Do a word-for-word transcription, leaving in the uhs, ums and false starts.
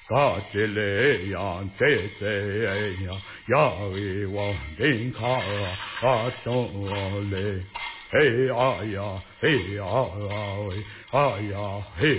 嘎这嘞呀，这这呀，呀喂我林卡啊东嘞，嘿啊呀，嘿啊喂，啊呀嘿。